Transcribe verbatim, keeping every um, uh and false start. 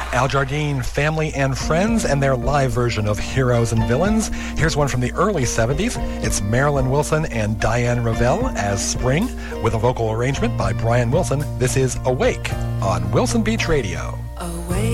Al Jardine, Family and Friends, and their live version of Heroes and Villains. Here's one from the early seventies. It's Marilyn Wilson and Diane Revelle as Spring, with a vocal arrangement by Brian Wilson. This is Awake on Wilson Beach Radio.